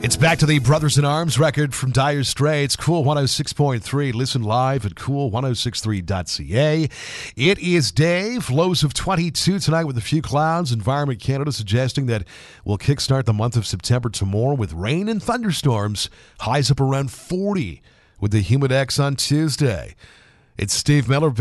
It's back to the Brothers in Arms record from Dire Straits, Cool 106.3. Listen live at cool1063.ca. It is Dave. Lows of 22 tonight with a few clouds. Environment Canada suggesting that we'll kickstart the month of September tomorrow with rain and thunderstorms. Highs up around 40 with the humid X on Tuesday. It's Steve Miller.